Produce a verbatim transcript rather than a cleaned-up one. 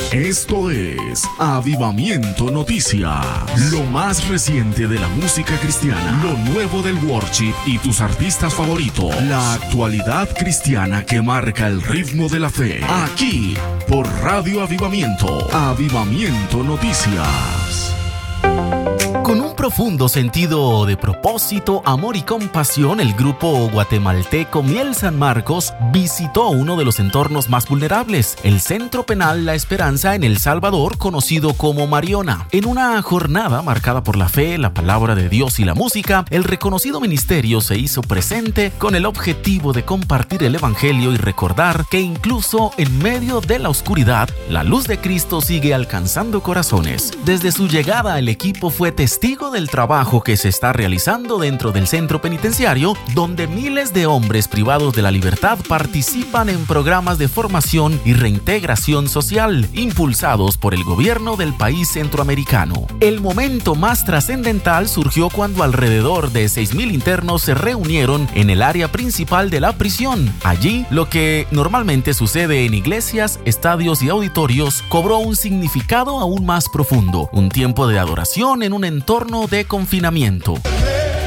Esto es Avivamiento Noticias, lo más reciente de la música cristiana, lo nuevo del worship y tus artistas favoritos, la actualidad cristiana que marca el ritmo de la fe, aquí por Radio Avivamiento, Avivamiento Noticias. Con un profundo sentido de propósito, amor y compasión, el grupo guatemalteco Miel San Marcos visitó uno de los entornos más vulnerables, el Centro Penal La Esperanza en El Salvador, conocido como Mariona. En una jornada marcada por la fe, la palabra de Dios y la música, el reconocido ministerio se hizo presente con el objetivo de compartir el evangelio y recordar que incluso en medio de la oscuridad, la luz de Cristo sigue alcanzando corazones. Desde su llegada, el equipo fue testigo del trabajo que se está realizando dentro del centro penitenciario, donde miles de hombres privados de la libertad participan en programas de formación y reintegración social, impulsados por el gobierno del país centroamericano. El momento más trascendental surgió cuando alrededor de seis mil internos se reunieron en el área principal de la prisión. Allí, lo que normalmente sucede en iglesias, estadios y auditorios, cobró un significado aún más profundo, un tiempo de adoración en un entorno de confinamiento.